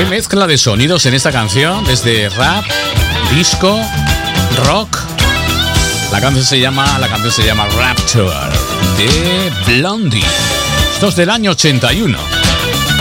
Qué mezcla de sonidos en esta canción, desde rap, disco, rock. La canción se llama Rapture de Blondie. Esto es del año 81.